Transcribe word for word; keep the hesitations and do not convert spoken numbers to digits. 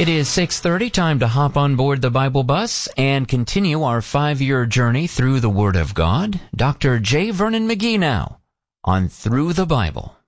It is six thirty, time to hop on board the Bible bus and continue our five-year journey through the Word of God. Doctor J. Vernon McGee now on Through the Bible.